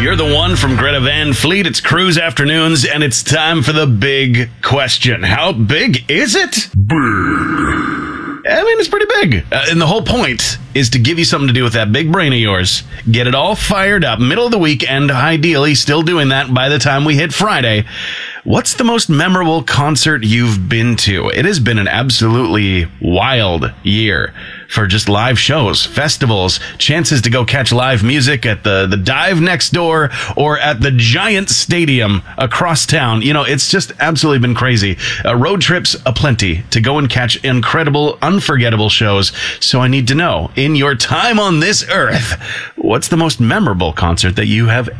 You're the one from Greta Van Fleet. It's Cruise Afternoons, and it's time for the big question. How big is it? I mean, it's pretty big. And the whole point is to give you something to do with that big brain of yours. Get it all fired up, middle of the week, and ideally still doing that by the time we hit Friday. What's the most memorable concert you've been to? It has been an absolutely wild year for just live shows, festivals, chances to go catch live music at the dive next door or at the giant stadium across town. You know, it's just absolutely been crazy. Road trips aplenty to go and catch incredible, unforgettable shows. So I need to know, in your time on this earth, what's the most memorable concert that you have